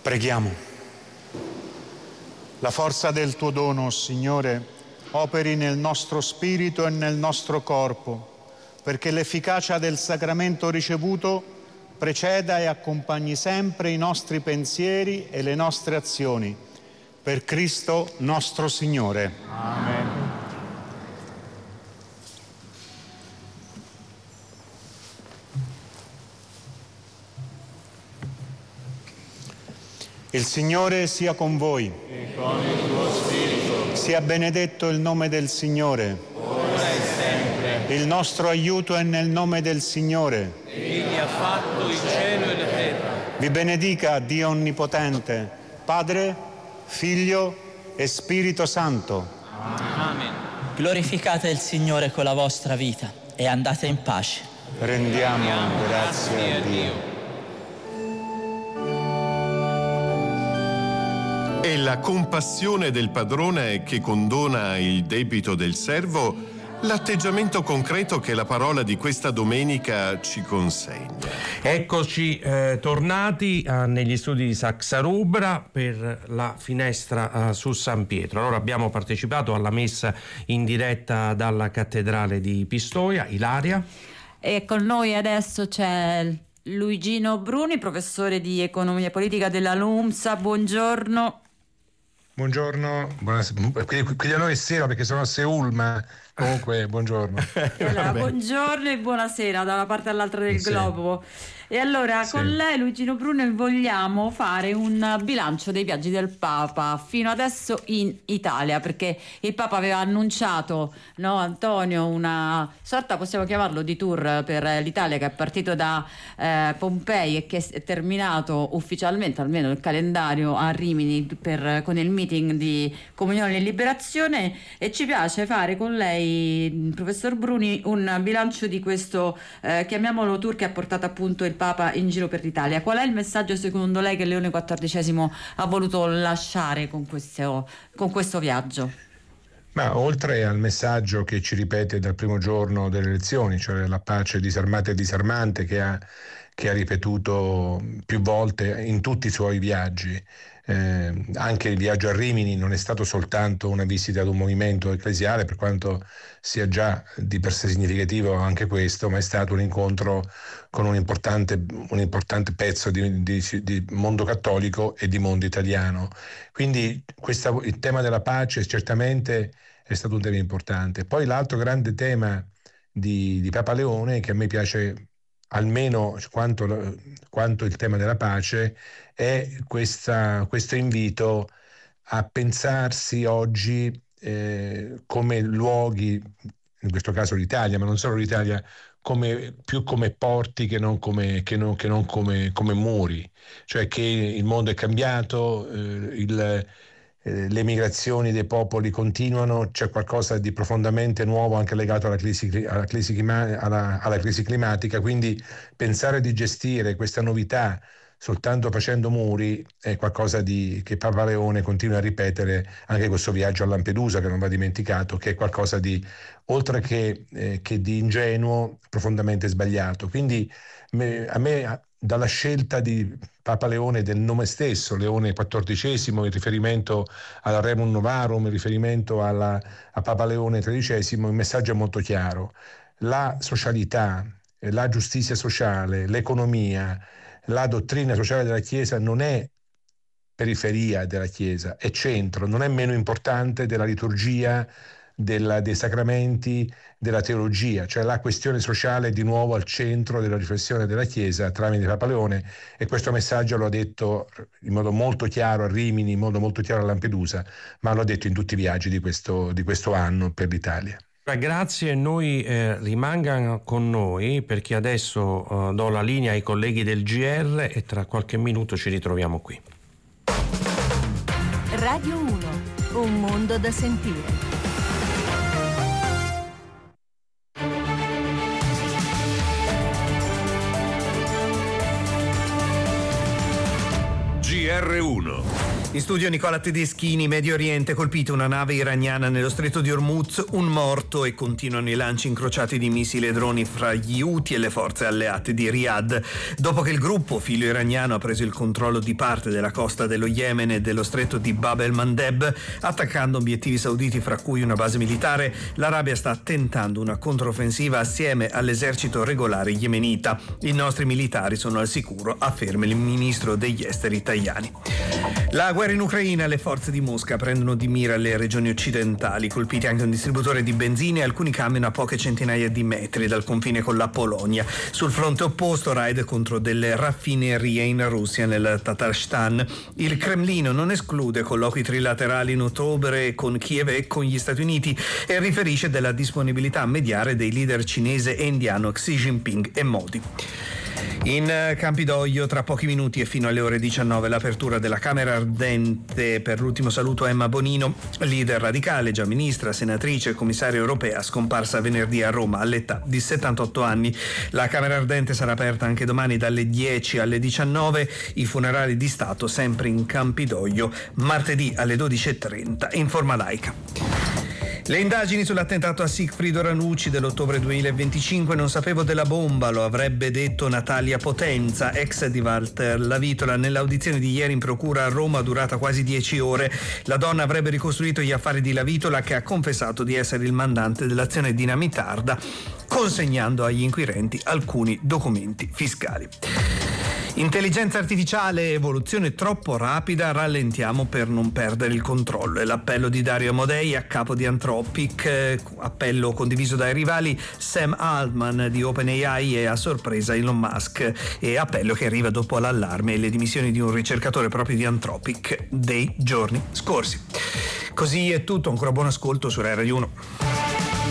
Preghiamo. La forza del tuo dono, Signore, operi nel nostro spirito e nel nostro corpo, perché l'efficacia del sacramento ricevuto preceda e accompagni sempre i nostri pensieri e le nostre azioni. Per Cristo nostro Signore. Amen. Il Signore sia con voi. E con il tuo spirito. Sia benedetto il nome del Signore. Ora e sempre. Il nostro aiuto è nel nome del Signore. Egli ha fatto il cielo e la terra. Vi benedica Dio Onnipotente, Padre, Figlio e Spirito Santo. Amen. Glorificate il Signore con la vostra vita e andate in pace. Rendiamo grazie a Dio. È la compassione del padrone che condona il debito del servo, l'atteggiamento concreto che la parola di questa domenica ci consegna. Eccoci tornati negli studi di Saxa Rubra per la finestra su San Pietro. Allora abbiamo partecipato alla messa in diretta dalla cattedrale di Pistoia. Ilaria. E con noi adesso c'è Luigino Bruni, professore di economia politica della LUMSA. Buongiorno. Buongiorno, qui da noi è sera perché sono a Seul, ma comunque buongiorno. Allora, buongiorno e buonasera dalla parte all'altra del globo. E allora con lei, Luigino Bruni, vogliamo fare un bilancio dei viaggi del Papa fino adesso in Italia, perché il Papa aveva annunciato, no, Antonio, una sorta, possiamo chiamarlo, di tour per l'Italia, che è partito da Pompei e che è terminato ufficialmente, almeno il calendario, a Rimini con il meeting di Comunione e Liberazione. E ci piace fare con lei, professor Bruni, un bilancio di questo chiamiamolo tour che ha portato appunto il Papa in giro per l'Italia. Qual è il messaggio secondo lei che Leone XIV ha voluto lasciare con questo viaggio? Ma oltre al messaggio che ci ripete dal primo giorno delle elezioni, cioè la pace disarmata e disarmante che ha ripetuto più volte in tutti i suoi viaggi, anche il viaggio a Rimini non è stato soltanto una visita ad un movimento ecclesiale, per quanto sia già di per sé significativo anche questo, ma è stato un incontro con un importante pezzo di mondo cattolico e di mondo italiano. Quindi il tema della pace certamente è stato un tema importante. Poi l'altro grande tema di Papa Leone, che a me piace almeno quanto il tema della pace, è questo invito a pensarsi oggi come luoghi, in questo caso l'Italia, ma non solo l'Italia, più come porti che non come muri, cioè che il mondo è cambiato, le migrazioni dei popoli continuano, c'è qualcosa di profondamente nuovo anche legato alla crisi climatica, quindi pensare di gestire questa novità soltanto facendo muri è qualcosa che Papa Leone continua a ripetere anche questo viaggio a Lampedusa, che non va dimenticato, che è qualcosa di, oltre che di ingenuo, profondamente sbagliato. Quindi a me dalla scelta di Papa Leone del nome stesso, Leone XIV, in riferimento alla Rerum Novarum, in riferimento a Papa Leone XIII, il messaggio è molto chiaro. La socialità, la giustizia sociale, l'economia, la dottrina sociale della Chiesa non è periferia della Chiesa, è centro, non è meno importante della liturgia, dei sacramenti, della teologia, cioè la questione sociale è di nuovo al centro della riflessione della Chiesa tramite Papa Leone, e questo messaggio lo ha detto in modo molto chiaro a Rimini, in modo molto chiaro a Lampedusa, ma lo ha detto in tutti i viaggi di questo anno per l'Italia. Grazie, noi rimanga con noi, perché adesso do la linea ai colleghi del GR e tra qualche minuto ci ritroviamo qui. Radio 1, un mondo da sentire. GR1 In studio Nicola Tedeschini. Medio Oriente, colpita una nave iraniana nello stretto di Hormuz, un morto e continuano i lanci incrociati di missili e droni fra gli Houthi e le forze alleate di Riyadh. Dopo che il gruppo filo iraniano ha preso il controllo di parte della costa dello Yemen e dello stretto di Bab el-Mandeb, attaccando obiettivi sauditi fra cui una base militare, l'Arabia sta tentando una controffensiva assieme all'esercito regolare yemenita. I nostri militari sono al sicuro, afferma il ministro degli esteri Tajani. La guerra in Ucraina, le forze di Mosca prendono di mira le regioni occidentali, colpiti anche un distributore di benzina e alcuni camion a poche centinaia di metri dal confine con la Polonia. Sul fronte opposto, raid contro delle raffinerie in Russia, nel Tatarstan. Il Cremlino non esclude colloqui trilaterali in ottobre con Kiev e con gli Stati Uniti e riferisce della disponibilità a mediare dei leader cinese e indiano Xi Jinping e Modi. In Campidoglio tra pochi minuti e fino alle ore 19 l'apertura della Camera Ardente. Per l'ultimo saluto a Emma Bonino, leader radicale, già ministra, senatrice e commissaria europea, scomparsa venerdì a Roma all'età di 78 anni. La Camera Ardente sarà aperta anche domani dalle 10 alle 19, i funerali di Stato sempre in Campidoglio, martedì alle 12:30 in forma laica. Le indagini sull'attentato a Sigfrido Ranucci dell'ottobre 2025. Non sapevo della bomba, lo avrebbe detto Natalia Potenza, ex di Walter Lavitola. Nell'audizione di ieri in procura a Roma, durata quasi 10 ore, la donna avrebbe ricostruito gli affari di Lavitola, che ha confessato di essere il mandante dell'azione dinamitarda, consegnando agli inquirenti alcuni documenti fiscali. Intelligenza artificiale, evoluzione troppo rapida, rallentiamo per non perdere il controllo. È l'appello di Dario Amodei, a capo di Anthropic, appello condiviso dai rivali Sam Altman di OpenAI e a sorpresa Elon Musk, e appello che arriva dopo l'allarme e le dimissioni di un ricercatore proprio di Anthropic dei giorni scorsi. Così è tutto, ancora buon ascolto su Rai Radio 1.